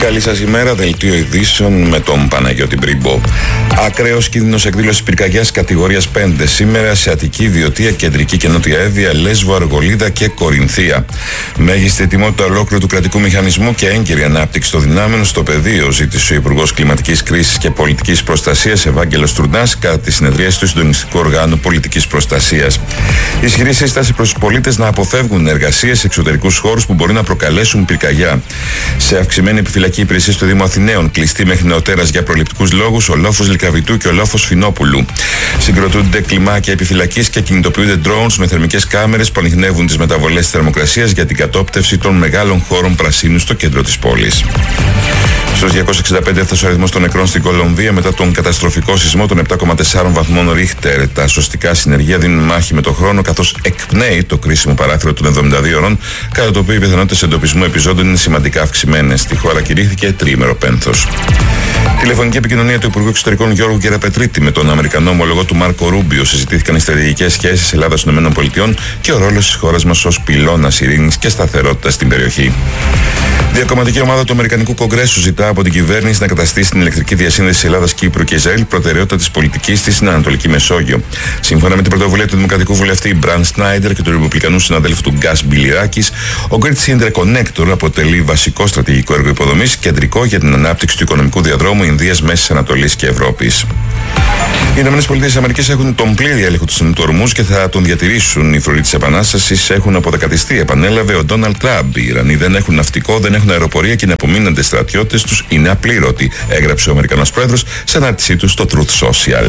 Καλή σας ημέρα, δελτίο ειδήσεων με τον Παναγιώτη Μπρίμπο. Ακραίος κίνδυνος εκδήλωσης πυρκαγιάς κατηγορίας 5 σήμερα σε Αττική, Βιωτία, Κεντρική και Νότια Εύβοια, Λέσβο, Αργολίδα και Κορινθία. Μέγιστη ετοιμότητα ολόκληρου του κρατικού μηχανισμού και έγκυρη ανάπτυξη των δυνάμεων στο πεδίο, ζήτησε ο Υπουργός Κλιματικής Κρίσης και Πολιτικής Προστασίας Ευάγγελος Τουρνάς κατά τη συνεδρίαση του Συντονιστικού Οργάνου Πολιτικής Προστασίας. Ισχυρή σύσταση προς τους πολίτες να αποφεύγουν εργασίες σε εξωτερικούς χώρους που μπορεί να προκαλέσουν πυρκαγιά. Σε αυξημένη επιφυλακή υπηρεσία του Δήμου Αθηναίων, κλειστή μέχρι νεοτέρας για προληπτικούς λόγους ο λόφος Λυκαβητού και ο λόφος Φινόπουλου. Συγκροτούνται κλιμάκια επιφυλακής και κινητοποιούνται drones με θερμικές κάμερες που ανιχνεύουν τις μεταβολές της θερμοκρασίας για την κατόπτευση των μεγάλων χώρων πρασίνου στο κέντρο της πόλης. Στους 265 έφτασε ο αριθμός των νεκρών στην Κολομβία μετά τον καταστροφικό σεισμό των 7,4 βαθμών Ρίχτερ. Τα σωστικά συνεργεία δίνουν μάχη με τον χρόνο, καθώς εκπνέει το κρίσιμο παράθυρο των 72 ώρων, κατά το οποίο οι πιθανότητες εντοπισμού επιζώντων είναι σημαντικά αυξημένες. Στη χώρα κηρύχθηκε τριήμερο πένθος. Τηλεφωνική επικοινωνία του Υπουργού Εξωτερικών Γιώργου Γεραπετρίτη με τον Αμερικανό ομολογό του Μάρκο Ρούμπιο. Συζητήθηκαν οι στρατηγικές σχέσεις Ελλάδα-ΗΠΑ και ο ρόλος της χώρας μας ως πυλώνας ειρήνης και σταθερότητας στην περιοχή. Διακομματική ομάδα του Αμερικανικού Κογκρέσου ζητά από την κυβέρνηση να καταστήσει την ηλεκτρική διασύνδεση Ελλάδας, Κύπρου και Ισραήλ προτεραιότητα της πολιτικής της στην Ανατολική Μεσόγειο. Σύμφωνα με την πρωτοβουλία του Δημοκρατικού βουλευτή Μπραν Σνάιντερ και του Ρεπουμπλικανού συναδέλφου του Γκάς Μπιλιράκης, ο Grid Interconnector αποτελεί βασικό στρατηγικό έργο υποδομής κεντρικό για την ανάπτυξη του οικονομικού διαδρόμου Ινδίας, Μέσης Ανατολής και Ευρώπης. Οι ΗΠΑ έχουν τον πλήρη έλεγχο του στενού του Ορμούζ και θα τον διατηρήσουν. Οι φρουροί της Επανάστασης έχουν αποδεκατιστεί, επανέλαβε ο Ντόναλντ Τραμπ. Οι Ιρανοί δεν έχουν ναυτικό, δεν έχουν αεροπορία και οι απομείνοντες στρατιώτες τους είναι απλήρωτοι, έγραψε ο Αμερικανός Πρόεδρος σε ανάρτησή του στο Truth Social.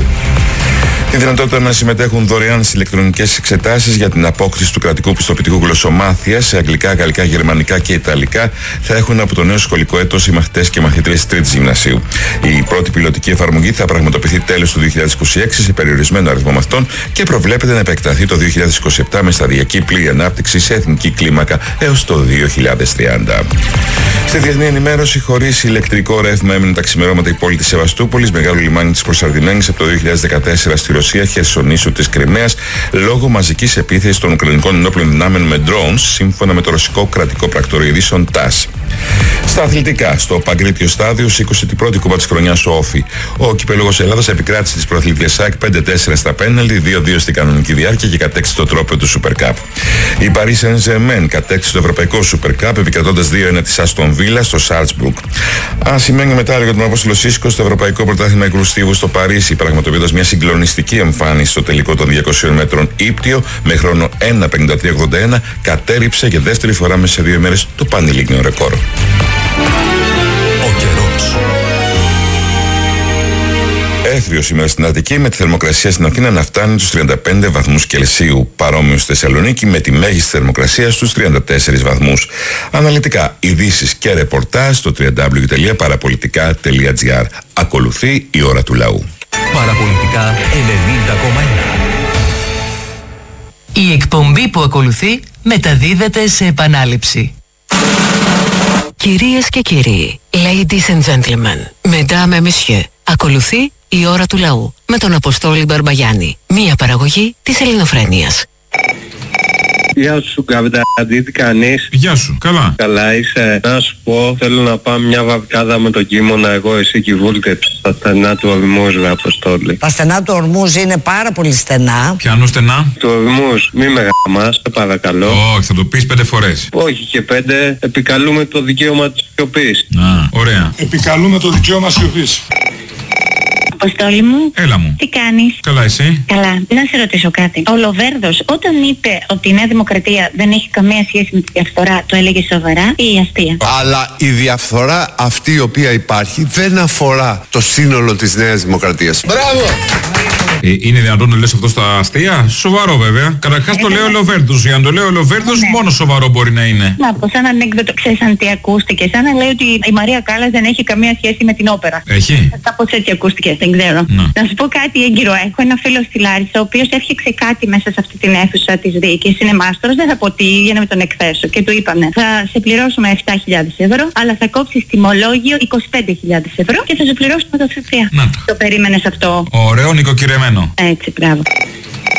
Η δυνατότητα να συμμετέχουν δωρεάν στις ηλεκτρονικές εξετάσεις για την απόκτηση του κρατικού πιστοποιητικού γλωσσομάθειας σε αγγλικά, γαλλικά, γερμανικά και ιταλικά θα έχουν από το νέο σχολικό έτος οι μαθητές και μαθήτριες της Τρίτης Γυμνασίου. Η πρώτη πιλωτική εφαρμογή θα πραγματοποιηθεί τέλος του 2026 σε περιορισμένο αριθμό μαθητών και προβλέπεται να επεκταθεί το 2027 με σταδιακή πλήρη ανάπτυξη σε εθνική κλίμακα έως το 2030. Στη διεθνή ενημέρωση, χωρίς ηλεκτρικό ρεύμα έμεινε τα ξημερώματα η πόλη της Σεβαστούπολης, μεγάλο λιμάνι της προσαρδημένης από το 2014 στη Ρωσία, Χερσονήσου της Κριμαίας, λόγω μαζικής επίθεσης των Ουκρανικών ενόπλων δυνάμεων με drones, σύμφωνα με το ρωσικό κρατικό πρακτορείο ειδήσεων TASS. Στα αθλητικά, στο Παγκρίτιο Στάδιο σήκωσε την πρώτη κούπα της χρονιάς ο Όφη. Ο κυπέλογος Ελλάδας επικράτησε τις προαθλήτριες ΣΑΕΚ 5-4 στα πέναλτι, 2-2 στην κανονική διάρκεια και κατέκτησε το τρόπαιο του Super Cup. Η Paris Saint-Germain κατέκτησε το Ευρωπαϊκό Super Cup επικρατώντας 2-1 της Άστον Βίλα στο Σάλτσμπουργκ. Σημαίνει μετάλλιο για τον Απόστολο Σίσκο στο Ευρωπαϊκό Πρωτάθλημα Υγρού Στίβου στο Παρίσι, πραγματοποιώντας μια συγκλονιστική εμφάνιση στο τελικό των 200 μέτρων ύπτιο με χρόνο 1:53.81, κατέρριψε για δεύτερη φορά μέσα σε 2 ημέρες το πανελλήνιο ρεκόρ. Ο καιρός. Έθριο σήμερα στην Αττική, με τη θερμοκρασία στην Αθήνα να φτάνει τους 35 βαθμούς Κελσίου. Παρόμοιο στη Θεσσαλονίκη με τη μέγιστη θερμοκρασία στους 34 βαθμούς. Αναλυτικά, ειδήσεις και ρεπορτάζ στο www.parapolitica.gr. Ακολουθεί η ώρα του λαού. Παραπολιτικά 90,1. Η εκπομπή που ακολουθεί μεταδίδεται σε επανάληψη. Κυρίες και κύριοι, ladies and gentlemen, mesdames et messieurs, ακολουθεί η ώρα του λαού με τον Αποστόλη Μπαρμπαγιάννη, μία παραγωγή της Ελληνοφρένειας. Γεια σου καπιτάντη, τι κάνεις? Γεια σου, καλά. Καλά είσαι? Να σου πω, θέλω να πάμε μια βαβκάδα με τον Κίμωνα, εγώ εσύ και η Βούλτεψη, στα στενά του Ορμούζ, Αποστόλη. Τα στενά του Ορμούζ είναι πάρα πολύ στενά. Ποιανού στενά? Του Ορμούζ, μη με γαμάς, σε παρακαλώ. Όχι, θα το πεις 5 φορές. Όχι και 5, επικαλούμε το δικαίωμα της σιωπής. Ωραία. Επικαλούμε το δικαίωμα σιωπής. Αποστόλη μου. Έλα μου. Τι κάνεις? Καλά, εσύ? Καλά. Να σε ρωτήσω κάτι. Ο Λοβέρδος όταν είπε ότι η Νέα Δημοκρατία δεν έχει καμία σχέση με τη διαφθορά, το έλεγε σοβαρά ή αστεία? Αλλά η διαφθορά αυτή η οποία υπάρχει δεν αφορά το σύνολο της Νέας Δημοκρατίας. Μπράβο! Είναι δυνατόν να λες αυτό στα αστεία? Σοβαρό βέβαια. Καταρχάς το λέω ο Λοβέρδος. Για να το λέω ο Λοβέρδος, μόνο σοβαρό μπορεί να είναι. Να πω, σαν ανέκδοτο, ξέρεις αν τι ακούστηκε? Σαν να λέει ότι η Μαρία Κάλλας δεν έχει καμία σχέση με την όπερα. Έχει? Κάπως έτσι ακούστηκε, δεν ξέρω. Να σου πω κάτι έγκυρο. Έχω ένα φίλο στη Λάρισα, ο οποίος έφτιαξε κάτι μέσα σε αυτή την αίθουσα της δίκης. Είναι μάστορος, δεν θα πω τι, για να με τον εκθέσω. Και του είπανε, θα σε πληρώσουμε 7.000 ευρώ, αλλά θα κόψεις τιμολόγιο 25.000 ευρώ και θα σου πληρώσουμε το ΦΠΑ. Το περίμενες αυτό? Ωραίο, νοικοκυρεμένο. Έτσι, μπράβο.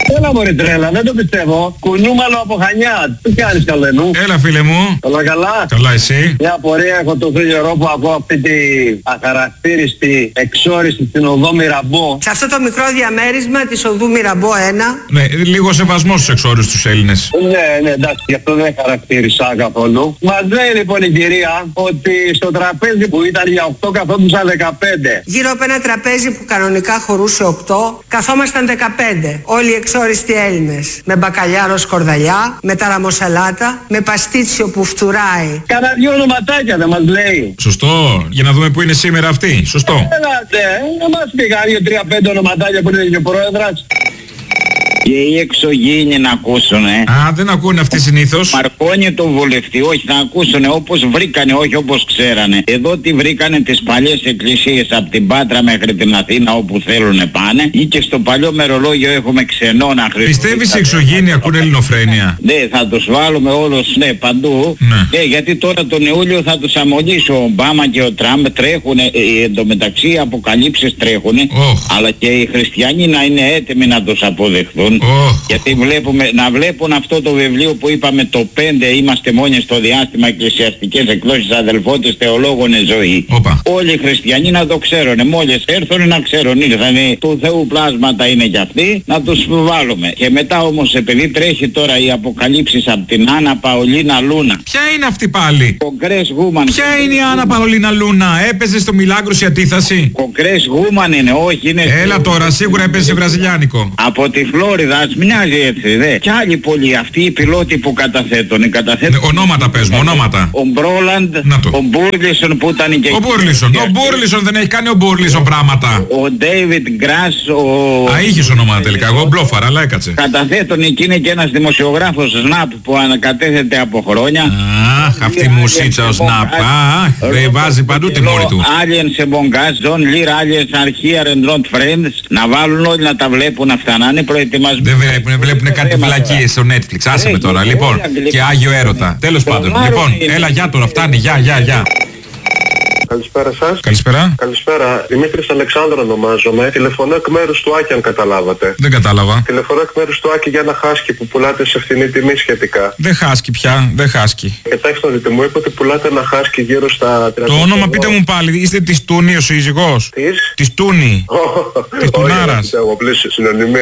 Έλα μωρή τρέλα, δεν το πιστεύω. Κουνούμαλο από Χανιά. Τι κάνεις καλενού? Έλα φίλε μου. Καλά καλά. Καλά εσύ. Μια απορία έχω το φίλο που ακούω αυτή τη αχαρακτήριστη εξόριστη στην οδό Μυραμπό. Σε αυτό το μικρό διαμέρισμα της οδού Μυραμπό 1. Ναι, λίγο σεβασμό στους εξόριστους Έλληνες. Ναι, εντάξει, γι' αυτό δεν χαρακτήρισα καθόλου. Μας λέει λοιπόν η κυρία ότι στο τραπέζι που ήταν για 8 καθόντουσαν 15. Γύρω από ένα τραπέζι που κανονικά χωρούσε 8, καθόμασταν 15. Όλοι οι εξόριστοι Έλληνες. Με μπακαλιάρο σκορδαλιά, με ταραμοσαλάτα, με παστίτσιο που φτουράει. Κάνα δυο ονοματάκια δεν μας λέει. Σωστό. Για να δούμε που είναι σήμερα αυτή. Σωστό. Έλατε, δεν μας πήγαν 2-3-5 ονοματάκια που είναι και ο πρόεδρας. Και οι εξωγήινοι να ακούσουνε. Α, δεν ακούνε αυτοί συνήθως. Μαρκώνει το βουλευτή, όχι να ακούσουνε όπως βρήκανε, όχι όπως ξέρανε. Εδώ τι βρήκανε τις παλιές εκκλησίες από την Πάτρα μέχρι την Αθήνα όπου θέλουνε πάνε. Ή και στο παλιό μερολόγιο έχουμε ξενώνα Χριστού. Πιστεύεις οι εξωγήινοι ακούνε ελληνοφρένεια? Ναι, θα τους βάλουμε όλους, ναι, παντού. Ναι. Γιατί τώρα τον Ιούλιο θα τους αμολύσει ο Ομπάμα και ο Τραμπ, τρέχουνε, εντωμεταξύ οι αποκαλύψεις τρέχουνε. Αλλά και οι χριστιανοί να είναι έτοιμοι να τους αποδεχθούν. Γιατί να βλέπουν αυτό το βιβλίο που είπαμε το 5, είμαστε μόνοι στο διάστημα, εκκλησιαστικές εκδόσεις αδελφότητες θεολόγων ζωή. Όλοι οι χριστιανοί να το ξέρουν, μόλις έρθουν να ξέρουν, ήρθανε του Θεού πλάσματα είναι κι αυτοί, να τους βάλουμε. Και μετά όμως επειδή τρέχει τώρα οι αποκαλύψεις από την Άννα Παολίνα Λούνα. Ποια είναι αυτή πάλι? Κογκρές Γούμαν. Ποια είναι η Άννα Παολίνα Λούνα? Έπαιζε στο Μιλάγκρος η αντίθαση? Κογκρές Γούμαν είναι, όχι είναι. Έλα τώρα, σίγουρα έπαιζε βραζιλιάνικο. Από τη Φλόριδα, ας μοιάζει έτσι, δε. Κι άλλοι πολλοί, αυτοί οι πιλότοι που καταθέτουν. Ονόματα πες μου, ονόματα. Ο Μπρόλαντ, ο Μπούρλισον που ήταν και... Ο Μπούρλισον δεν έχει κάνει ο Μπούρλισον πράγματα. Ο Ντέιβιτ Γκρας, Α, είχες ονόματα τελικά, εγώ μπλόφαρα, αλλά έκατσε. Καταθέτουν εκεί είναι και ένας δημοσιογράφος Σναπ που ανακατέθεται από χρόνια. Αχ, αυτή η μουσίτσα ο Σναπ. Δεν βάζει παντού τη μόρη του. Aliens σε Μπογκάς, John Lear, Aliens are here and not friends. Να βάλουν όλοι να τα βλέπουν αυτά, να είναι προετοιμασμένοι. Δεν βλέπουν κάτι βλακίες στο Netflix. Άσε με τώρα, λοιπόν. Και Άγιο Έρωτα. Τέλος πάντων. Λοιπόν, έλα για τώρα, φτάνει, γεια. Καλησπέρα σας. Καλησπέρα. Καλησπέρα. Δημήτρης Αλεξάνδρου ονομάζομαι. Τηλεφωνώ εκ μέρους του Άκη, αν καταλάβατε. Δεν κατάλαβα. Τηλεφωνώ εκ μέρους του Άκη για ένα χάσκι που πουλάτε σε φθηνή τιμή σχετικά. Δεν χάσκι πια, δεν χάσκι. Κοιτάξτε να δείτε, μου είπε ότι πουλάτε ένα χάσκι γύρω στα 30. Το όνομα πείτε μου πάλι, είστε της Τούνη ο σύζυγος? Της Τούνη. Της Τουνάρας. Εγώ πλήσω, συνωνυμία.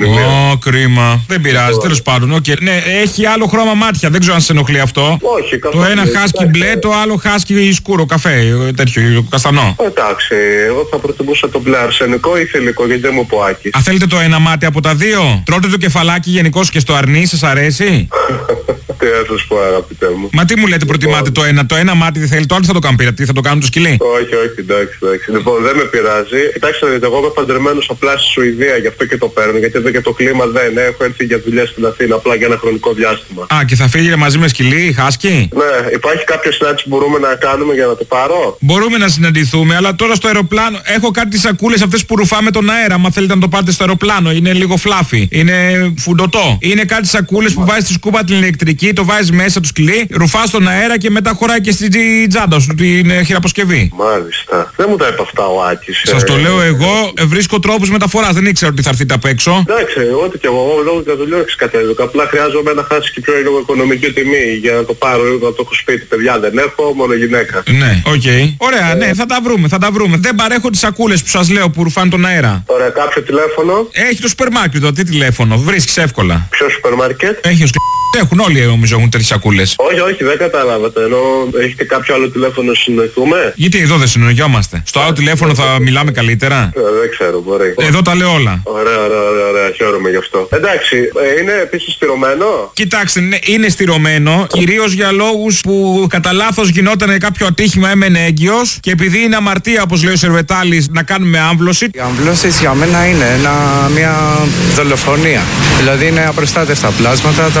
Κρίμα. Δεν πειράζει, τέλος πάντων. Ναι, έχει άλλο χρώμα μάτια, δεν ξέρω αν σε ενοχλεί αυτό. Όχι, καθόλου. Το ένα χάσκι μπλε, το άλλο χάσκι σκούρο καφέ. Τέτοιο καστανό. Εντάξει, εγώ θα προτιμούσα το μπλε αρσενικό ή θηλυκό, γιατί δεν μου πω Άκης. Α, θέλετε το ένα μάτι από τα δύο? Τρώτε το κεφαλάκι γενικώς και στο αρνί, σας αρέσει? Τι θα σας πω αγαπητέ μου. Μα τι μου λέτε, προτιμάτε το ένα μάτι δεν θέλει, το άλλο θα το κάνουν πειρατή, θα το κάνουν το σκυλί? Όχι, εντάξει. Λοιπόν, δεν με πειράζει. Κοιτάξτε, εγώ είμαι παντρεμένος απλά στη Σουηδία, γι' αυτό και το παίρνω, γιατί εδώ και το κλίμα δεν έχω έρθει για δουλειά στην Αθήνα, απλά για ένα χρονικό διάστημα. Α, και θα φύγει μαζί με σκυλί, χάσκι? Ναι, υπάρχει κάποια συνάντηση που μπορούμε να κάνουμε για να το πάρω? Μπορούμε να συναντηθούμε, αλλά τώρα στο αεροπλάνο έχω κάτι σακούλες αυτές που ρουφάμε τον αέρα. Μα θέλετε να το πάρετε στο αεροπλάνο, είναι λίγο φλάφι, είναι φουντωτό. Είναι κάτι σακούλες που βάζεις στη σκούπα την ηλεκτρική, το βάζεις μέσα του σκυλί, ρουφάς τον αέρα και μετά χωράει και στην τσάντα σου την χειραποσκευή. Μάλιστα. Δεν μου τα είπε αυτά ο Άκης. Σας το λέω εγώ, βρίσκω τρόπους μεταφοράς, δεν ήξερα ότι θα έρθετε απ' έξω. Εντάξει, ό,τι και εγώ λόγω για δουλειά εξκατέλειωκα. Απλά χρειάζομαι ένα χάσκι πιο λίγο οικονομική τιμή για να το πάρω, να το έχω σπίτι. Παιδιά δεν έχω, μόνο γυναίκα. Ναι, οκ. Ωραία, ναι, θα τα βρούμε. Δεν παρέχω τις σακούλες που σας λέω που ρουφάνε τον αέρα. Ωραία, κάποιο τηλέφωνο? Έχει το σούπερ μάρκετ, τι τηλέφωνο, βρίσκεις εύκολα. Ποιο σούπερ μάρκετ? Έχει έχουν όλοι νομίζω έχουν τέτοιες σακούλες. Όχι, δεν καταλάβατε. Ενώ έχετε κάποιο άλλο τηλέφωνο συνοηθούμε? Γιατί εδώ δεν συνοηγιόμαστε. Στο άλλο τηλέφωνο θα μιλάμε καλύτερα. Δεν ξέρω, μπορεί. Εδώ τα λέω όλα. Ωραία, χαίρομαι γι' αυτό. Εντάξει, είναι επίσης στηρωμένο? Κοιτάξτε, ναι, είναι στηρωμένο. Κυρίως για λόγους που κατά λάθος γινόταν κάποιο ατύχημα, έμενε έγκυος. Και επειδή είναι αμαρτία, όπως λέει ο Σερβετάλης, να κάνουμε άμβλωση. Η άμβλωση για μένα είναι μια δολοφονία. Δηλαδή είναι απροστάτευτα πλάσματα τα οποία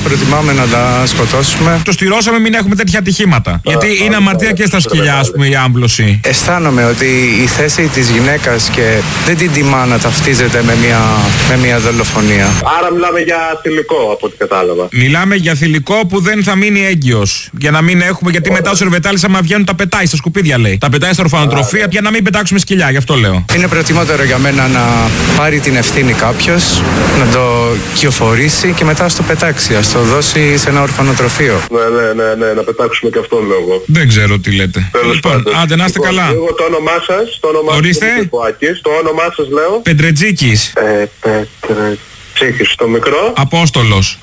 προτιμάμε να τα σκοτώσουμε. Το στηρώσαμε μην έχουμε τέτοια ατυχήματα. Γιατί είναι αμαρτία και στα σκυλιά, ας πούμε, η άμβλωση. Αισθάνομαι ότι η θέση της γυναίκας και δεν την τιμά να ταυτίζεται με μια δολοφονία. Άρα μιλάμε για θηλυκό από ό,τι κατάλαβα. Μιλάμε για θηλυκό που δεν θα μείνει έγκυος. Για να μην έχουμε, γιατί μετά ο Σερβετάλης άμα βγαίνουν τα πετάει στα σκουπίδια λέει. Τα πετάει στα ορφανοτροφία για να μην πετάξουμε σκυλιά, γι' αυτό λέω. Είναι προτιμότερο για μένα να πάρει την ευθύνη κάποιος, να το κυοφορήσει και μετά στο πετάξει, ας το δώσει σε ένα ορφανοτροφείο. Ναι, να πετάξουμε και αυτόν λόγο. Δεν ξέρω τι λέτε. Λοιπόν, άντε να είστε καλά. Εγώ το όνομά σας, ορίστε. Το όνομά σας λέω. Πεντρετζίκης. Πεντρετζίκης, το μικρό. Απόστολος.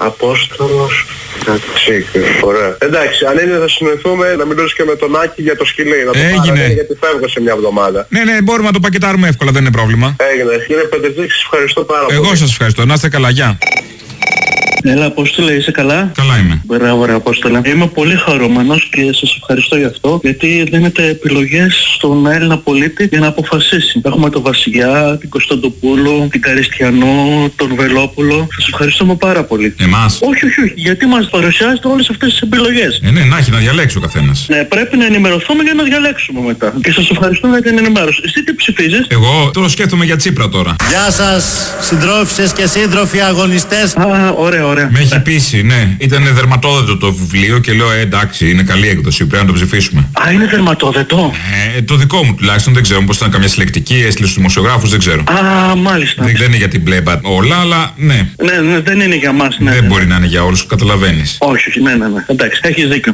Πεντρετζίκης, ωραία. Εντάξει, αν είναι θα συνοηθούμε να μιλήσω και με τον Άκη για το σκυλί. Να το Έγινε. Γιατί φεύγω σε μια εβδομάδα. Ναι, μπορούμε να το πακετάρουμε εύκολα, δεν είναι πρόβλημα. Έγινε. Κύριε Πεντρετζίκη, ευχαριστώ πάρα πολύ. Εγώ σας ευχαριστώ. Να είστε καλά, γεια. Έλα, Απόστολε, είσαι καλά? Καλά είμαι. Μπράβο, ρε Απόστολε. Είμαι πολύ χαρούμενος και σας ευχαριστώ γι' αυτό, γιατί δίνετε επιλογές στον Έλληνα πολίτη για να αποφασίσει. Έχουμε τον Βασιλιά, την Κωνσταντοπούλου, την Καριστιανό, τον Βελόπουλο. Σας ευχαριστούμε πάρα πολύ. Εμάς? Όχι, γιατί μας παρουσιάζετε όλες αυτές τις επιλογές. Ναι, να έχει να διαλέξει ο καθένας. Ναι, πρέπει να ενημερωθούμε για να διαλέξουμε μετά. Και σας ευχαριστούμε για την ενημέρωση. Εσύ τι ψηφίζεις? Εγώ τώρα σκέφτομαι για Τσίπρα τώρα. Γεια σας, συντρόφισσες και σύντροφοι αγωνιστές. Ωραία. Με έχει πείσει, ναι. Ήταν δερματόδετο το βιβλίο και λέω εντάξει, είναι καλή έκδοση, πρέπει να το ψηφίσουμε. Είναι δερματόδετο. Το δικό μου τουλάχιστον, δεν ξέρω, πως ήταν καμιά συλλεκτική, έστειλε στους δημοσιογράφους, δεν ξέρω. Μάλιστα. Δεν είναι για την πλέμπα όλα, αλλά ναι. Ναι, δεν είναι για μας, ναι. Δεν μπορεί να είναι για όλους, καταλαβαίνεις. Όχι, ναι. Εντάξει, έχεις δίκιο.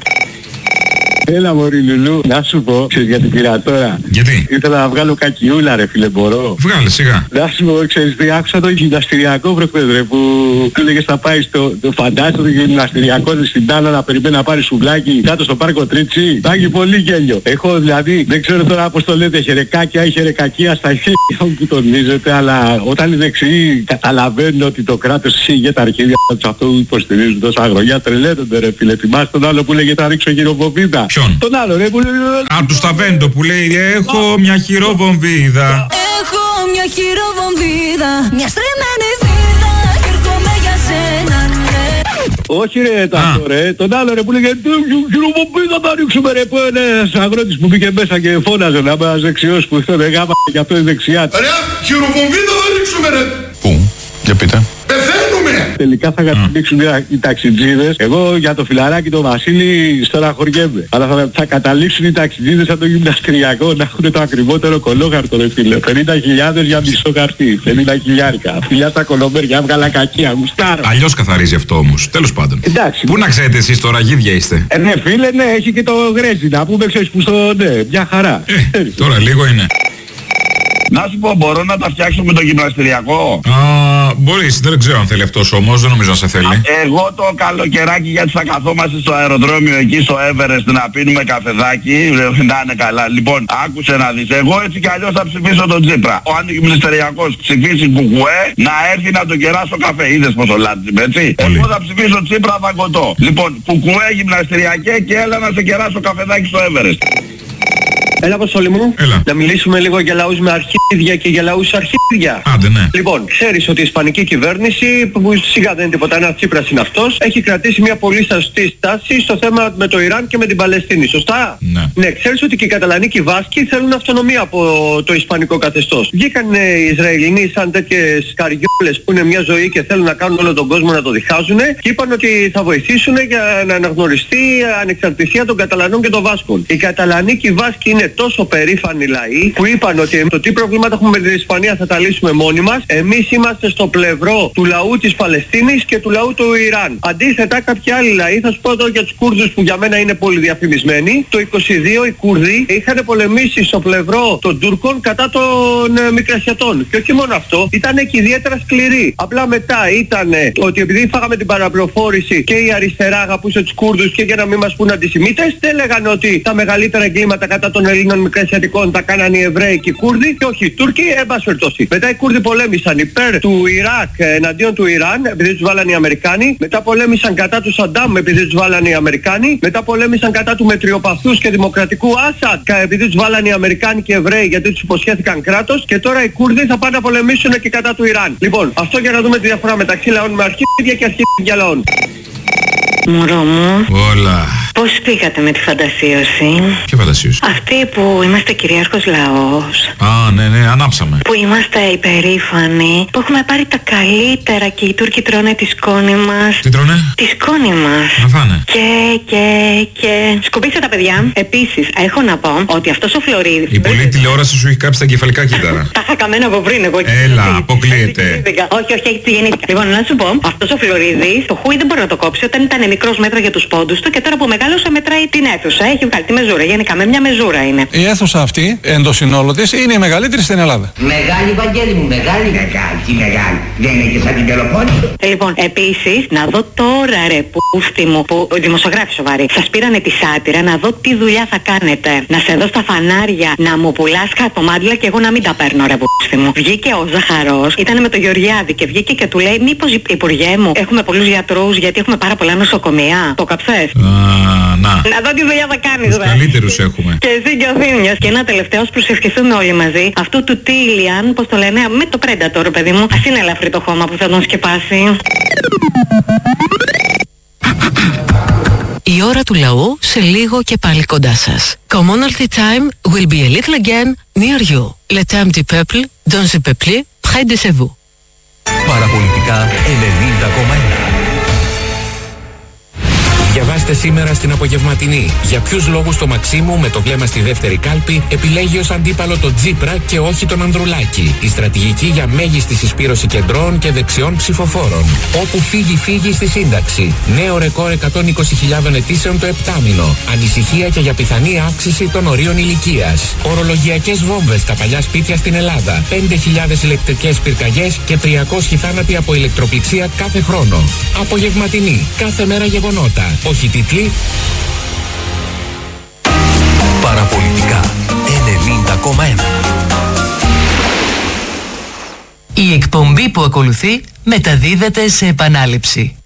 Έλα μωρή Λουλού, να σου πω, ξέρεις γιατί πήρα τώρα. Γιατί? Ήθελα να βγάλω κακιούλα ρε φίλε, μπορώ. Βγάλε σιγά. Να σου πω, ξέρεις τι, άκουσα το γυμναστηριακό προχθές ρε, που του λέγες θα πάει το φαντάζομαι το γυμναστηριακό στην Τάνα να περιμένει να πάρει σουβλάκι κάτω στο πάρκο Τρίτσι. Θα έχει πολύ γέλιο. Έχω δηλαδή, δεν ξέρω τώρα πώς το λέτε, χερεκάκια ή χερεκακία στα χέρια που τονίζετε, αλλά όταν οι δεξιοί καταλαβαίνουν ότι το κράτος σίγε τα αρχίδια τους αυτό που υποστηρίζουν τόσα χρόνια, τρελαίνονται ρε φίλε. Θυμάσαι τον άλλο που λέγε θα ρίξω χειροβομβίδα. Ποιον? Τον άλλο ρε που λέει... Από του Σταβέντο που λέει έχω μια χειροβομβίδα. Έχω μια χειροβομβίδα, μια στρεμμένη βίδα και έρχομαι για σένα, ναι. Όχι ρε τάχο ρε, τον άλλο ρε που λέγε χειροβομβίδα θα ρίξουμε ρε, που ένας αγρότης που μπήκε μέσα και φώναζε να είμαι ένας δεξιός που ήθελε γάμα και αυτό είναι δεξιά. Ρε, χειροβομβίδα θα ρίξουμε ρε. Πού? Για πείτε. Πεθαίνουμε! Τελικά θα καταλήξουν οι ταξιτζίδες. Εγώ για το φιλαράκι το Βασίλη στεναχωριέμαι. Αλλά θα καταλήξουν οι ταξιτζίδες από το γυμναστηριακό να έχουν το ακριβότερο κολόχαρτο ρε φίλε. 50.000 για μισό χαρτί. 50.000. Φιλιά τα κολομέρια, έβγαλα κακία, γουστάρω. Αλλιώς καθαρίζει αυτό όμως. Τέλος πάντων. Εντάξει. Πού να ξέρετε εσείς τώρα, γίδια είστε. Ναι φίλε, ναι, έχει και το γρέζι να πούμε, ξέρεις που στο ναι, μια χαρά. Τώρα λίγο είναι. Να σου πω, μπορώ να τα φτιάξω με το γυμναστηριακό? Μπορείς, δεν ξέρω αν θέλει αυτός όμως, δεν νομίζω να σε θέλει. Εγώ το καλοκαιράκι γιατί θα καθόμαστε στο αεροδρόμιο εκεί στο Everest να πίνουμε καφεδάκι, να είναι καλά. Λοιπόν, άκουσε να δεις, εγώ έτσι κι αλλιώς θα ψηφίσω τον Τσίπρα. Ο αντιγυμναστηριακός ψηφίσει κουκουέ, να έρθει να τον κεράσω καφέ. Είδες πόσο λάτζιμαι, έτσι. Εγώ θα ψηφίσω Τσίπρα φαγκωτό. Λοιπόν, κουκουέ γυμναστηριακέ και έλα να σε κεράσω καφεδάκι στο Everest. Έλα Αποστόλη μου, να μιλήσουμε λίγο για λαούς με αρχίδια και για λαούς αρχίδια. Άντε ναι. Λοιπόν, ξέρεις ότι η ισπανική κυβέρνηση, που σιγά δεν είναι τίποτα, ένας Τσίπρας είναι αυτός, έχει κρατήσει μια πολύ σωστή στάση στο θέμα με το Ιράν και με την Παλαιστίνη, σωστά? Ναι, ξέρεις ότι και οι Καταλανοί και οι Βάσκοι θέλουν αυτονομία από το ισπανικό καθεστώς. Βγήκαν οι Ισραηλινοί σαν τέτοιες καριόλες που είναι μια ζωή και θέλουν να κάνουν όλο τον κόσμο να το διχάζουν και είπαν ότι θα βοηθήσουν για να αναγνωριστεί η ανεξαρτησία των Καταλανών και των Βάσκων. Οι Καταλανοί και οι Βάσκοι είναι τόσο περήφανοι λαοί που είπαν ότι το τι προβλήματα έχουμε με την Ισπανία θα τα λύσουμε μόνοι μας. Εμείς είμαστε στο πλευρό του λαού της Παλαιστίνης και του λαού του Ιράν. Αντίθετα κάποιοι άλλοι λαοί, θα σου πω εδώ για τους Κούρδους που για μένα είναι πολύ διαφημισμένοι, το 22 οι Κούρδοι είχαν πολεμήσει στο πλευρό των Τούρκων κατά των Μικρασιατών. Και όχι μόνο αυτό, ήταν και ιδιαίτερα σκληροί. Απλά μετά ήταν ότι επειδή φάγαμε την παραπληροφόρηση και η αριστερά αγαπούσε τους Κούρδους και για να μην μας πούν αντισημίτες, δεν έλεγαν ότι τα μεγαλύτερα εγκλήματα κατά των Ελλήνων Μικρασιατικών τα κάνανε οι Εβραίοι και οι Κούρδοι και όχι οι Τούρκοι, εν πάση περιπτώσει. Μετά οι Κούρδοι πολέμησαν υπέρ του Ιράκ εναντίον του Ιράν επειδή τους βάλανε οι Αμερικάνοι. Μετά πολέμησαν κατά του Σαντάμ επειδή τους βάλανε οι Αμερικάνοι. Μετά πολέμησαν κατά του μετριοπαθούς και δημοκρατικού Άσαντ επειδή τους βάλανε οι Αμερικάνοι και οι Εβραίοι γιατί τους υποσχέθηκαν κράτος. Και τώρα οι Κούρδοι θα πάνε να πολεμήσουν και κατά του Ιράν. Λοιπόν, αυτό για να δούμε τη διαφορά μεταξύ λαών με αρχίδια και αρχίδια λαών. Μωρό μου. Όλα. Πώς πήγατε με τη φαντασίωση? Ποια φαντασίωση? Αυτή που είμαστε κυρίαρχος λαός. Α, ναι, ανάψαμε. Που είμαστε υπερήφανοι. Που έχουμε πάρει τα καλύτερα και οι Τούρκοι τρώνε τη σκόνη μας. Τι τρώνε? Τη σκόνη μας. Να φάνε. Και. Σκουπίστε τα παιδιά. Επίσης, έχω να πω ότι αυτός ο Φλωρίδης. Η πολλή τηλεόραση σου έχει κάψει τα εγκεφαλικά κύτταρα. Τα είχα καμένα από πριν εγώ. Έλα, αποκλείεται. Όχι, έτσι γεννήθηκα. Λοιπόν, να σου πω, αυτός ο Φλωρίδης, το χούι δεν μπορεί να το κόψει όταν ήταν μικρός μέτρα για τους πόντους του και τώρα που μεγάλωσε μετράει την αίθουσα. Έχει βγάλει τη μεζούρα. Γενικά με μια μεζούρα είναι. Η αίθουσα αυτή, εν το συνόλο της, είναι η μεγαλύτερη στην Ελλάδα. Μεγάλη, Βαγγέλη μου, μεγάλη. Τι μεγάλη. Δεν είναι και σαν την Πελοπόννησο. Λοιπόν, επίσης, να δω τώρα ρε πούστη μου, που δημοσιογράφοι σοβαροί, σας πήρανε τη σάτυρα, να δω τι δουλειά θα κάνετε. Να σε δω στα φανάρια, να μου πουλάς χαρτομάτιλα και εγώ να μην τα παίρνω ρε πούστη μου. Βγήκε ο Ζαχαρός, ήταν με το Γεωργιάδη και βγήκε και του λέει, μήπως υπουργέ μου, έχουμε πολλούς γιατρούς γιατί έχουμε πάρα πολλά νοσοκομεία. Το καψές. Να δω τι δουλειά θα κάνεις. Τους καλύτερους έχουμε. Και εσύ και ο Θήμιος. Και ένα τελευταίο, ως προσευχηθούμε όλοι μαζί, αυτού του Τίλιαν, πώς το λένε, με το Predator, παιδί μου. Ας είναι ελαφρύ το χώμα που θα τον σκεπάσει. Η ώρα του λαού σε λίγο και πάλι κοντά σας. Commonalty time will be a little again near you. Le temps du peuple, dans le peuple, près de vous. Παραπολιτικά 90,1. Διαβάστε σήμερα στην απογευματινή για ποιους λόγους το Μαξίμου με το βλέμμα στη δεύτερη κάλπη επιλέγει ως αντίπαλο τον Τσίπρα και όχι τον Ανδρουλάκη. Η στρατηγική για μέγιστη συσπήρωση κεντρών και δεξιών ψηφοφόρων. Όπου φύγει στη σύνταξη. Νέο ρεκόρ 120.000 αιτήσεων το επτάμηνο. Ανησυχία και για πιθανή αύξηση των ορίων ηλικίας. Ορολογιακές βόμβες στα παλιά σπίτια στην Ελλάδα. 5.000 ηλεκτρικές πυρκαγιές και 300 θάνατοι από ηλεκτροπληξία κάθε χρόνο. Απογευματινή. Κάθε μέρα γεγονότα. Όχι τίτλοι. Παραπολιτικά 90,1. Η εκπομπή που ακολουθεί μεταδίδεται σε επανάληψη.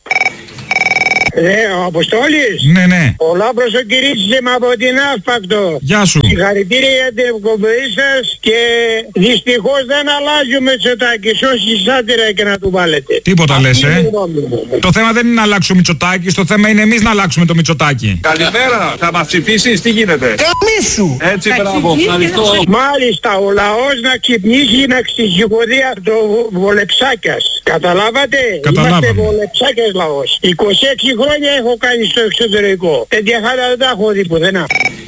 Ο Αποστόλης. Ναι. Ο Λάμπρος ο Κυρίτσης είμαι από την Αύπακτο. Γεια σου. Συγχαρητήρια για την εκπομπή σας και δυστυχώς δεν αλλάζει ο Μητσοτάκης, όση σάτυρα και να του βάλετε. Τίποτα λες, Το θέμα δεν είναι να αλλάξουμε ο Μητσοτάκης, το θέμα είναι εμείς να αλλάξουμε το Μητσοτάκη. Καλημέρα, θα μας ψηφίσεις, τι γίνεται? Καμίσου. Έτσι, μπράβο, ευχαριστώ. Μάλιστα, ο λαός να ξυπνήσει, να ξεσηκωθεί από το Βολεψάκιας. Καταλάβατε? Είμαστε Βολεψάκιας λαός. 26 χρόνια έχω κάνει στο εξωτερικό. Τέτοια χάρα δεν τα έχω δει πουθενά.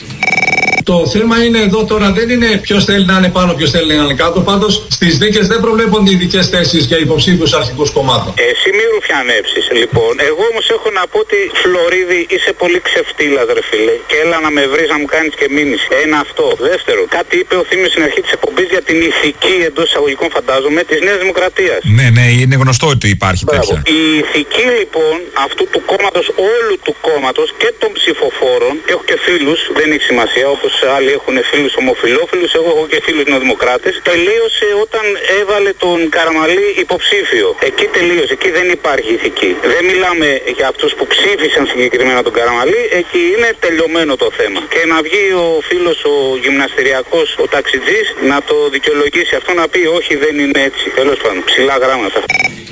Το θέμα είναι εδώ τώρα δεν είναι ποιος θέλει να είναι πάνω, ποιος θέλει να είναι κάτω. Πάντως στις δίκες δεν προβλέπονται ειδικές θέσεις για υποψήφιους αρχικούς κομμάτων. Εσύ μη ρουφιανέψεις λοιπόν. Εγώ όμως έχω να πω ότι Φλωρίδη είσαι πολύ ξεφτύλας ρε φίλε. Και έλα να με βρεις να μου κάνεις και μήνυση. Ένα αυτό. Δεύτερο, κάτι είπε ο Θήμιος στην αρχή της εκπομπής για την ηθική εντός εισαγωγικών φαντάζομαι της Νέας Δημοκρατίας. Ναι, είναι γνωστό ότι υπάρχει τέτοια. Η ηθική λοιπόν αυτού του κόμματος, όλου του κόμματος και των ψηφοφόρων, και έχω και φίλους, δεν έχει σημασία όπως άλλοι έχουν φίλους ομοφυλόφιλους, εγώ έχω και φίλους νεοδημοκράτες, τελείωσε όταν έβαλε τον Καραμαλή υποψήφιο. Εκεί τελείωσε, εκεί δεν υπάρχει ηθική. Δεν μιλάμε για αυτούς που ψήφισαν συγκεκριμένα τον Καραμαλή, εκεί είναι τελειωμένο το θέμα. Και να βγει ο φίλος ο γυμναστηριακός, ο ταξιτζής, να το δικαιολογήσει αυτό, να πει όχι δεν είναι έτσι. Τέλος πάντων, ψηλά γράμματα.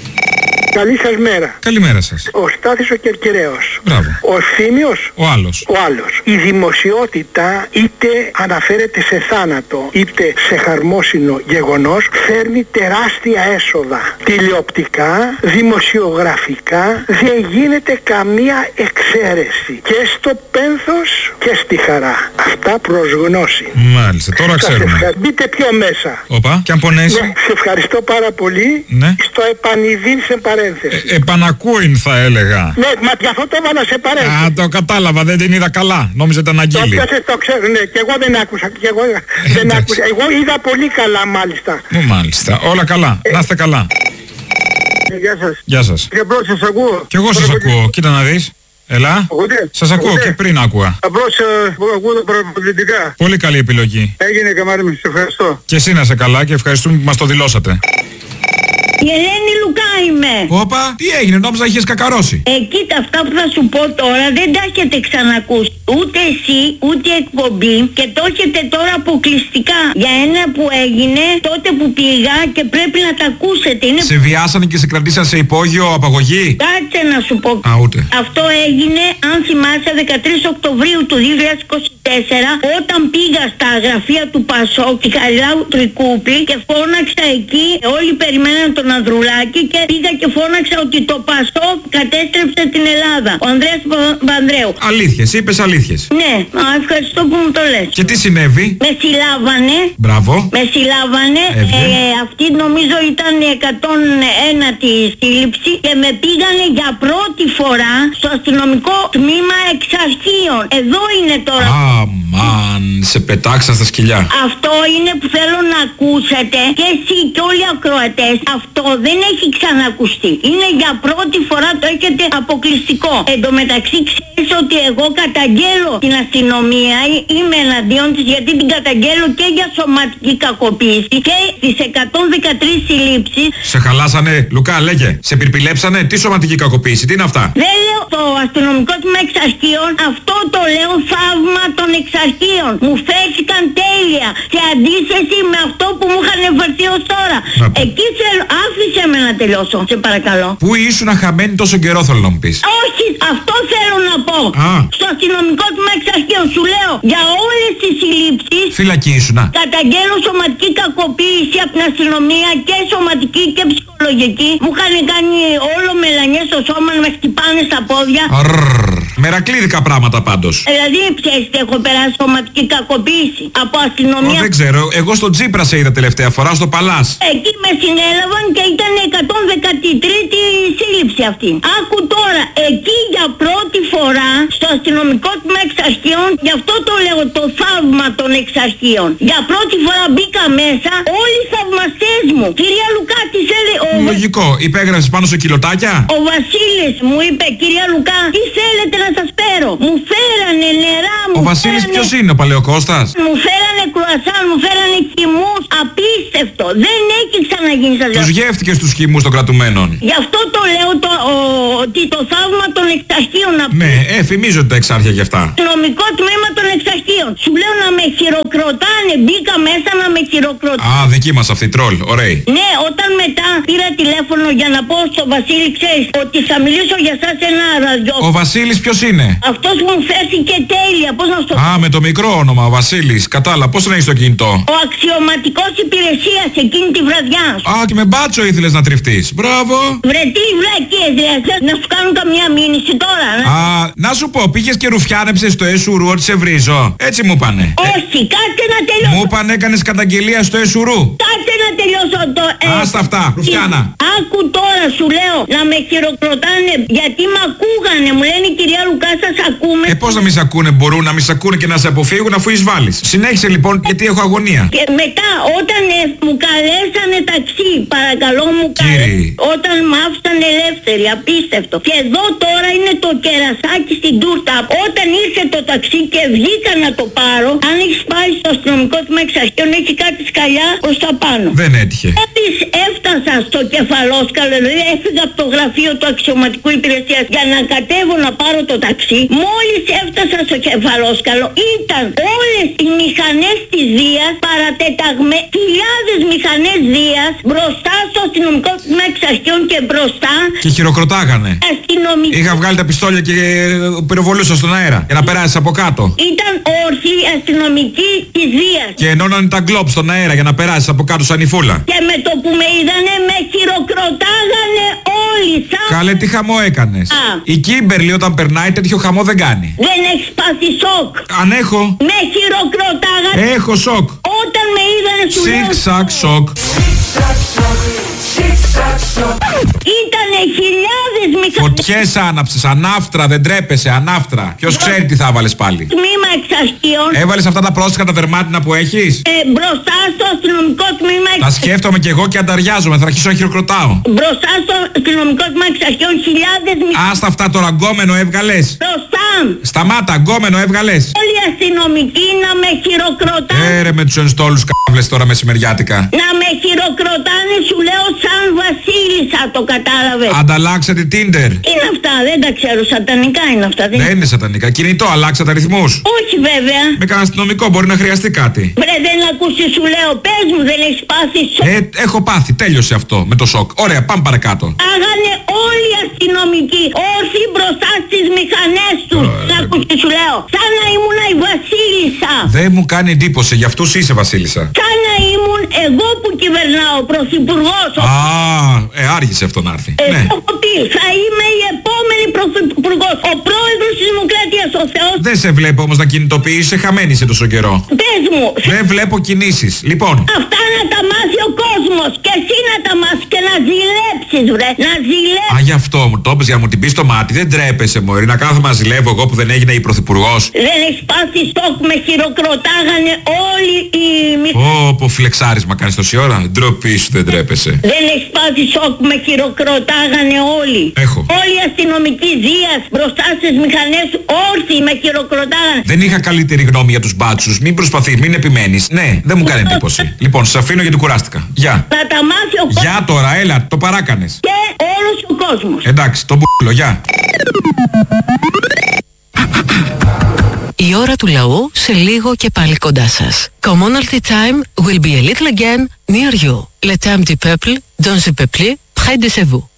Καλή σας μέρα. Καλημέρα σας. Ο Στάθης ο Κερκυραίος. Μπράβο. Ο Θήμιος. Ο άλλος. Η δημοσιότητα είτε αναφέρεται σε θάνατο είτε σε χαρμόσυνο γεγονός φέρνει τεράστια έσοδα. Τηλεοπτικά, δημοσιογραφικά δεν γίνεται καμία εξαίρεση. Και στο πένθος και στη χαρά. Αυτά προς γνώση. Μάλιστα, τώρα ξέρουμε. Μπείτε πιο μέσα. Όπα, και αν πονέσει. Ναι, σε ευχαριστώ πάρα πολύ. Ναι. Στο επανειδήν σε παρένθεση. Επανακούειν θα έλεγα. Ναι, μα γι' αυτό το έβαλα σε παρένθεση. Α, το κατάλαβα, δεν την είδα καλά. Νόμιζα ήταν αγγίλη. Το ξέρω, ναι, και εγώ δεν άκουσα. Εγώ είδα πολύ καλά μάλιστα. Μάλιστα, όλα καλά. Να είστε καλά. Γεια σας. Γεια σας. Και απλώς σας ακούω. Κι εγώ σας ακούω. Κοίτα να δεις. Έλα. Σας ακούω και πριν άκουγα. Απλώς ακούω τα παραπολιτικά. Πολύ καλή επιλογή. Έγινε καμάρι μου, σε ευχαριστώ. Και εσύ να είσαι καλά και ευχαριστούμε που μας το δηλώσατε. Η Ελένη Λουκά είμαι. Όπα, τι έγινε, νόμιζα είχες κακαρώσει. Κοίτα, αυτά που θα σου πω τώρα δεν τα έχετε ξανακούσει. Ούτε εσύ, ούτε εκπομπή. Και το έχετε τώρα αποκλειστικά. Για ένα που έγινε τότε που πήγα και πρέπει να τα ακούσετε. Σε βιάσανε και σε κρατήσαν σε υπόγειο απαγωγή. Κάτσε να σου πω. Ούτε. Αυτό έγινε, αν θυμάσαι, 13 Οκτωβρίου του 2024, όταν πήγα στα γραφεία του Πασόκ, τη Χαριλάου Τρικούπη, και φώναξα εκεί. Όλοι περιμέναν τον Ανδρουλάκη και πήγα και φώναξα ότι το Πασόκ κατέστρεψε την Ελλάδα. Ο Ανδρέας Παπανδρέου. Αλήθειες, είπες αλήθειες. Ναι, ευχαριστώ που μου το λες. Και τι συνέβη? Με συλλάβανε. Μπράβο. Με συλλάβανε. Αυτή νομίζω ήταν η 101η σύλληψη και με πήγανε για πρώτη φορά στο αστυνομικό τμήμα Εξαρχείων. Εδώ είναι τώρα. Αμάν, σε πετάξαν στα σκυλιά. Αυτό είναι που θέλω να ακούσετε και εσύ και όλοι οι ακροατές. Αυτό δεν έχει ξανακουστεί. Είναι για πρώτη φορά, το έχετε αποκλειστικό. Εν τω μεταξύ ξέρεις ότι εγώ καταγγέλλω την αστυνομία, είμαι εναντίον της, γιατί την καταγγέλλω και για σωματική κακοποίηση και τις 113 συλλήψεις. Σε χαλάσανε, Λουκά, λέγε. Σε πυρπιλέψανε, τι σωματική κακοποίηση, τι είναι αυτά? Δεν λέω το αστυνομικό τμήμα Εξαρχείων, αυτό το λέω θαύμα των Εξαρχείων. Μου φέρθηκαν τέλεια σε αντίθεση με αυτό που μου είχαν φερθεί ως τώρα. Εκεί θέλω, άφησε με να τελειώσω, σε παρακαλώ. Πού ήσουν χαμένη τόσο καιρό, θέλω να μου πεις? Όχι, αυτό θέλω να πω. Στο αστυνομικό τμήμα Εξαρχείων σου λέω, για όλες τις συλλήψεις. Φυλακή ήσουνα. Καταγγέλω σωματική κακοποίηση από την αστυνομία, και σωματική και ψυχολογική. Μου είχαν κάνει όλο μελανιές στο σώμα, να με χτυπάνε στα πόδια. Μερακλίδικα πράγματα πάντως. Δηλαδή, ξέρεις τι έχω περάσει σωματική κακοποίηση από αστυνομία. Δεν ξέρω, εγώ στον Τσίπρα σε είδα τελευταία φορά, στο Παλάς. Εκεί με συνέλαβαν και ήταν 113η σύλληψη αυτή. Άκου τώρα, εκεί για πρώτη φορά στο αστυνομικό τμήμα Εξαρχείων, γι' αυτό το λέω το θαύμα των Εξαρχείων. Για πρώτη φορά μπήκα μέσα, όλοι οι θαυμαστές μου. Κυρία Λουκά, τι θέλει Λογικό, υπέγραψες πάνω σε κιλοτάκια. Ο Βασίλης μου είπε, κυρία Λουκά, τι θέλετε να σας φέρω? Μου φέρανε νερά, μου. Ο Βασίλης ποιος είναι, ο Παλαιοκώστας? Μου φέρανε κρουασάν, μου φέρανε χυμούς. Απίστευτο. Δεν έχει ξαναγίνει, σας λέω. Τους γεύτηκες τους χυμούς των κρατουμένων. Γι' αυτό το λέω ότι το θαύμα των Εξαρχείων. Ναι, φημίζονται τα εξάρχεια γι' αυτά. Νομικό τμήμα των Εξαρχείων. Σου λέω να με χειροκροτάνε. Μπήκα μέσα να με χειροκροτάνε. Α, δική μας αυτή, τρόλ, ωραία. Ναι, όταν μετά πήρα τηλέφωνο για να πω στο Βασίλη, ξέρεις, ότι θα μιλήσω για σας σε ένα ραδιόφωνο. Ο Βασίλης ποιος είναι? Αυτός που μου φέρθηκε τέλεια, πώς να στο πω. Α, με το μικρό όνομα, ο Βασίλης. Κατάλαβα, πώς να έχεις το κινητό? Ο αξιωματικός υπηρεσίας εκείνη τη βραδιά. Α, και με μπάτσο ήθελες να τριφτείς. Μπράβο. Βρε, τι βλακίες, δηλαδή, να σου κάνουν καμιά μήνυση τώρα. Α, να σου πω, πήγες και ρουφιάνεψες στο Εσουρού ότι σε βρίζω. Έτσι μου πάνε. Όχι, κάτσε να τελειώσω. Μου πάνε, έκανες καταγγελία στο Εσουρού. Κάτσε να τελειώσω το. Άστα αυτά, ρουφιάνα. Άκου τώρα, σου λέω, να με χειροκροτάνε γιατί μ' ακούγανε. Μου λένε, κυρία Λουκά, σας ακούμε. Πώς να μη σ' ακούνε, μπορούν να μη σ' ακούνε και να σε αποφύγουν αφού εισβάλλεις. Συνέχισε λοιπόν, γιατί έχω αγωνία. Και μετά, όταν μου καλέσανε ταξί, παρακαλώ μου καλέσανε. Όταν μ' άφησαν ελεύθερη, απίστευτο. Και εδώ τώρα είναι το κερασάκι στην τούρτα. Όταν ήρθε το ταξί και βγήκα να το πάρω, αν έχεις πάει στο αστυνομικό τμήμα Εξαρχείων, έχει κάτι σκαλιά προς τα πάνω. Δεν έτυχε. Μόλις έφτασα στο Κεφαλόσκαλο, δηλαδή έφυγα από το γραφείο του αξιωματικού υπηρεσίας για να κατέβω να πάρω το ταξί. Μόλις έφτασα στο Κεφαλόσκαλο, ήταν όλες οι μηχανές της Δίας παρατεταγμένες, χιλιάδες μηχανές Δίας μπροστά στο αστυνομικό τμήμα Εξαρχείων και μπροστά. Και χειροκροτάγανε. Αστυνομικοί. Είχα βγάλει τα πιστόλια και πυροβολούσα στον αέρα για να περάσει από κάτω. Ήταν όρθιοι αστυνομικοί της Δίας. Και ενώνανε τα γκλόπ στον αέρα για να περάσει από κάτω σαν νυφούλα. Και με το που με είδανε με χειροκροτάγανε όλοι. Καλέ, τι χαμό έκανες? Η Κίμπερλι όταν περνάει τέτοιο χαμό δεν κάνει. Δεν έχεις πάθει σοκ? Αν έχω. Με χειροκροτάγανε. Έχω σοκ. Όταν με είδανε σου λέω. Σικ-σακ σοκ. Ήτανε χιλιάδες μηχανές. Φωτιές άναψες, ανάφτρα, δεν τρέπεσαι, ανάφτρα. Ποιος ξέρει τι θα βάλεις πάλι? Τμήμα Εξαρχείων. Έβαλες αυτά τα πρόστιχα τα δερμάτινα που έχεις? Μπροστά στο αστυνομικό τμήμα. Τα σκέφτομαι κι εγώ και ανταριάζομαι, θα αρχίσω να χειροκροτάω. Μπροστά στο αστυνομικό τμήμα Εξαρχείων χιλιάδες μηχανές. Άστα αυτά τώρα, γκόμενο έβγαλες. Μπροστά. Σταμάτα, γκόμενο έβγαλες. Όλοι οι αστυνομικοί να με χειροκροτάνε. Ρε με τους ενστόλους κάβλες τώρα μεσημεριάτικα. Να με χειροκροτάνε, σου λέω, σαν Βασίλη βασίλισσα, το κατάλαβες? Ανταλλάξατε Tinder. Είναι αυτά, δεν τα ξέρω, σατανικά είναι αυτά. Δεν είναι σατανικά. Κινητό, αλλάξατε αριθμούς. Όχι βέβαια. Με κανένα αστυνομικό, μπορεί να χρειαστεί κάτι. Βρε, δεν ακούσεις, σου λέω, πες μου, δεν έχεις πάθει σοκ? Έχω πάθει, τέλειωσε αυτό με το σοκ. Ωραία, πάμε παρακάτω. Άγανε όλοι οι αστυνομικοί, όρθιοι μπροστά στις μηχανές τους. Να ακούσεις, σου λέω, σαν να ήμουν η βασίλισσα. Δεν μου κάνει εντύπωση, για αυτούς είσαι βασίλισσα. Σαν να ήμουν εγώ που κυβερνάω, πρωθυπουργός. Άργησε αυτό να έρθει. Ναι. Έχω πει, θα είμαι η επόμενη πρωθυπουργός, ο πρόεδρος της Δημοκρατίας, ο Θεός. Δεν σε βλέπω όμως να κινητοποιείσαι, χαμένη σε τόσο καιρό. Πες μου. Δεν βλέπω κινήσεις. Λοιπόν. Αυτά να τα μάθει ο κόσμος και εσύ να τα μάθεις και να ζηλέψεις, βρε. Να ζηλέψεις. Α, γι' αυτό μου το είπες, για να μου την πεις στο μάτι. Δεν τρέπεσαι, μωρή, να κάθομαι να ζηλεύω εγώ που δεν έγινα η πρωθυπουργός. Δεν έχεις πάθει στόκ, με χειροκροτάγανε όλοι οι Πω, φλεξάρισμα κάνεις τόση ώρα. Ντροπή σου, δεν τρέπεσαι. Δεν έχεις πάθει σοκ, με χειροκροτάγανε όλοι. Έχω. Όλοι οι αστυνομικοί Δίας μπροστά στις μηχανές όρθιοι με χειροκροτάγανε. Δεν είχα καλύτερη γνώμη για τους μπάτσους. Μην προσπαθείς, μην επιμένεις. Ναι, δεν μου κάνει εντύπωση. Λοιπόν, σας αφήνω γιατί κουράστηκα. Γεια. Θα τα μάθει ο κόσμος. Γεια τώρα, έλα, το παράκανες. Και όλος ο κόσμος. Εντάξει, τον μπουλο, γεια. Η ώρα του λαού σε λίγο και πάλι κοντά σας. Commonalty time will be a little again near you. Le temps du peuple, dans le peuple, près de chez vous.